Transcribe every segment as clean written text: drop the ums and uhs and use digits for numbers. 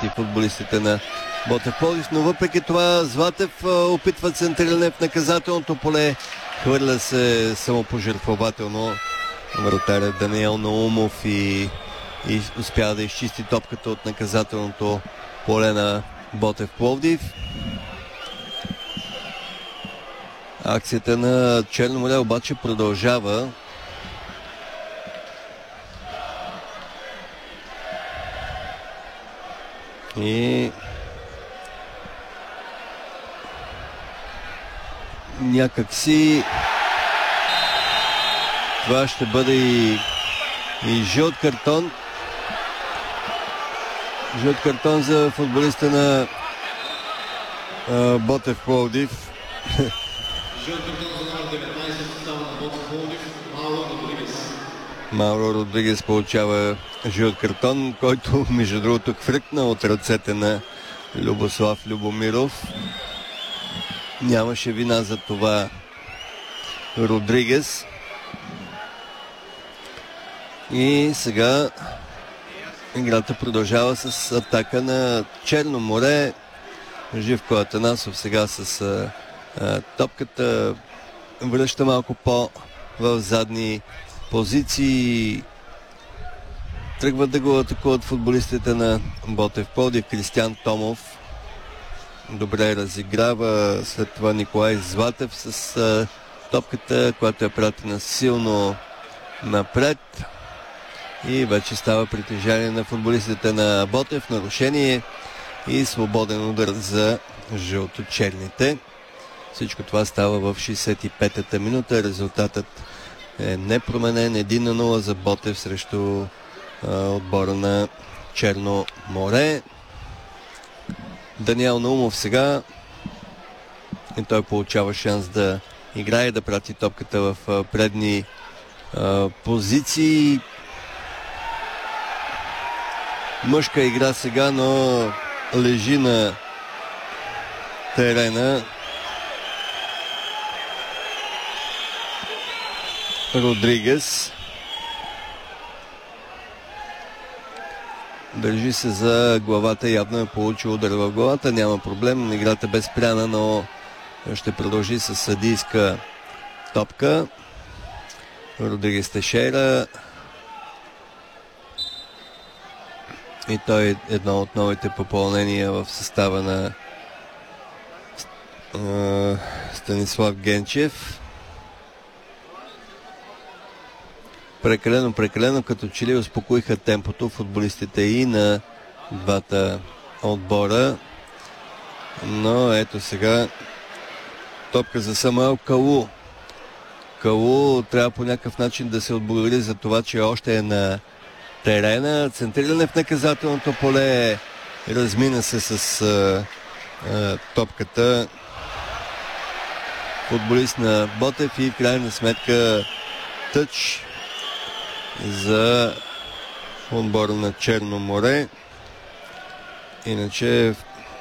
и футболистите на Ботев Пловдив, но въпреки това Златев опитва центриране в наказателното поле, хвърля се самопожертвователно вратаря Даниел Наумов и успява да изчисти топката от наказателното поле на Ботев Пловдив. Акцията на Черно море обаче продължава. И някакси това ще бъде и жълт картон. Жълт картон за футболиста на Ботев Пловдив. Жълт картон за номер 19 състава на Ботев Пловдив, Мауро Родригес. Мауро Родригес получава жълт картон, който между другото хвъркна от ръцете на Любослав Любомиров. Нямаше вина за това Родригес. И сега играта продължава с атака на Черно море. Живко Атанасов сега с топката връща малко в задни позиции. Тръгват да го атакуват футболистите на Ботев Пловдив. Кристиян Томов добре разиграва, след това Николай Златев с топката, която е пратена силно напред. И вече става притежание на футболистите на Ботев. Нарушение и свободен удар за жълто-черните. Всичко това става в 65-та минута. Резултатът е непроменен. 1-0 за Ботев срещу отбора на Черно море. Даниел Наумов сега. И той получава шанс да играе, да прати топката в предни позиции. Мъжка игра сега, но лежи на терена Родригес. Държи се за главата, явно е получил удар в главата, няма проблем. Играта бе спряна, но ще продължи с съдийска топка. Родригес Тешейра. И той е едно от новите попълнения в състава на Станислав Генчев. Прекалено, като че ли успокоиха темпото футболистите и на двата отбора. Но ето сега топка за Самуел Калу. Калу трябва по някакъв начин да се отблагодари за това, че още е на терена. Центриране в наказателното поле. Размина се с топката футболист на Ботев и в крайна сметка тъч за отбора на Черно море. Иначе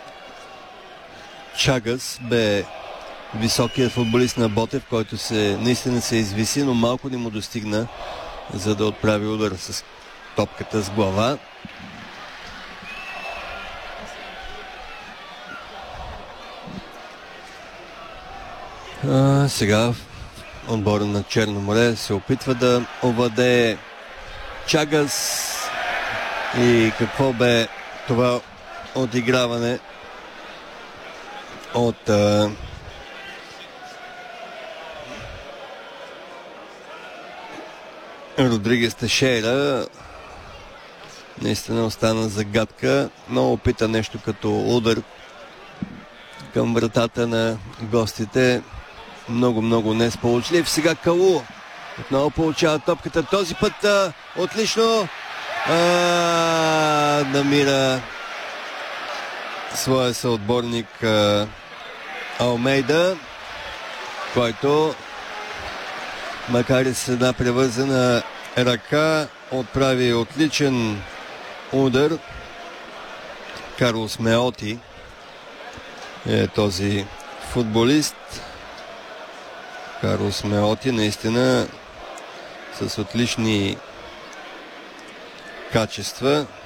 Чагас бе високият футболист на Ботев, който наистина се извиси, но малко не му достигна, за да отправи удар с топката с глава. Сега отбора на Черно море се опитва да овладее Чагас. И какво бе това отиграване от Родригес Тешейра. Наистина остана загадка. Много опита нещо като удар към вратата на гостите. Много несполучлив. Сега Калу отново получава топката. Този път отлично намира своя съотборник Алмейда, който макар и с една превързана ръка отправи отличен удар. Карлос Меоти е този футболист. Карлос Меоти наистина с отлични качества.